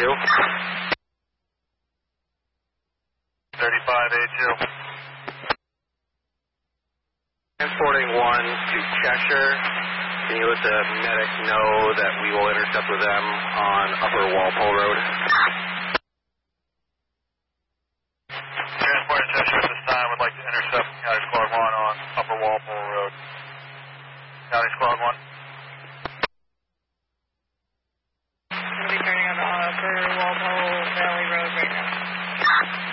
35A2. Transporting 1 to Cheshire. Can you let the medic know that we will intercept with them on Upper Walpole Road? Transporting Cheshire at this time would like to intercept County Squad 1 on Upper Walpole Road. County Squad 1. We'll be turning on the Upper Walpole Valley Road right now.